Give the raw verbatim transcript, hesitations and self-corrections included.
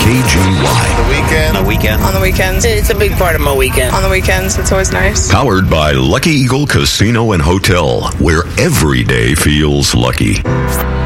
G Y. The weekend. On the weekend. On the weekends. It's a big part of my weekend. On the weekends. It's always nice. Powered by Lucky Eagle Casino and Hotel, where every day feels lucky.